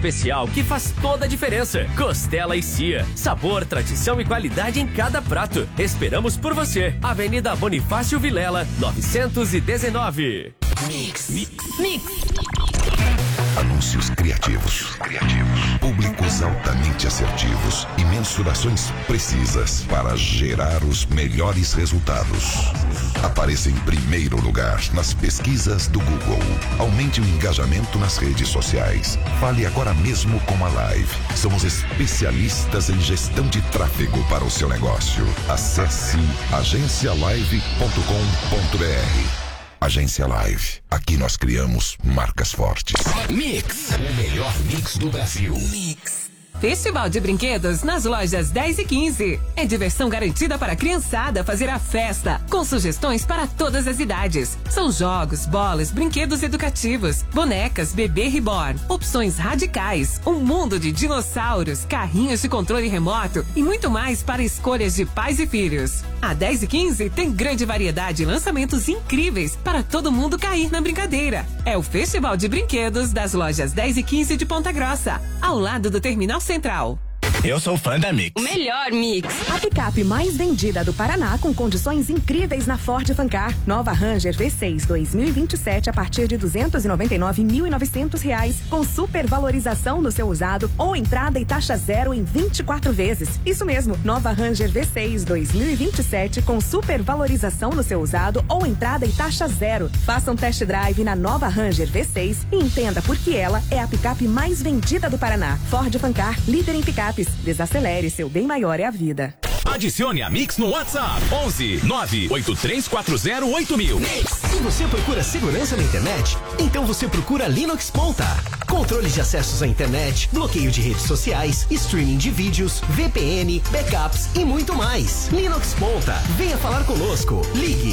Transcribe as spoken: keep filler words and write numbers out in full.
especial que faz toda a diferença. Costela e Cia. Sabor, tradição e qualidade em cada prato. Esperamos por você. Avenida Bonifácio Vilela, novecentos e dezenove. Mix. Mix. Mix. Anúncios criativos. Criativos. Públicos altamente assertivos e mensurações precisas para gerar os melhores resultados. Apareça em primeiro lugar nas pesquisas do Google. Aumente o engajamento nas redes sociais. Fale agora mesmo com a Live. Somos especialistas em gestão de tráfego para o seu negócio. Acesse agência live ponto com ponto br. Agência Live. Aqui nós criamos marcas fortes. Mix. O melhor mix do Brasil. Mix. Festival de brinquedos nas lojas dez e quinze. É diversão garantida para a criançada fazer a festa, com sugestões para todas as idades. São jogos, bolas, brinquedos educativos, bonecas, bebê reborn, opções radicais, um mundo de dinossauros, carrinhos de controle remoto e muito mais para escolhas de pais e filhos. A dez e quinze tem grande variedade e lançamentos incríveis para todo mundo cair na brincadeira. É o Festival de Brinquedos das lojas dez e quinze de Ponta Grossa, ao lado do Terminal Central. Eu sou fã da Mix. O melhor Mix. A picape mais vendida do Paraná com condições incríveis na Ford Fancar. Nova Ranger V seis dois mil e vinte e sete a partir de duzentos e noventa e nove mil e novecentos reais, com supervalorização no seu usado ou entrada e taxa zero em vinte e quatro vezes. Isso mesmo, Nova Ranger V seis dois mil e vinte e sete com supervalorização no seu usado ou entrada e taxa zero. Faça um test drive na Nova Ranger V seis e entenda por que ela é a picape mais vendida do Paraná. Ford Fancar, líder em picapes. Desacelere, seu bem maior é a vida. Adicione a Mix no WhatsApp onze nove oito três quatro zero oito mil. Se você procura segurança na internet, então você procura Linux Ponta. Controle de acessos à internet, bloqueio de redes sociais, streaming de vídeos, V P N, backups e muito mais. Linux Ponta. Venha falar conosco. Ligue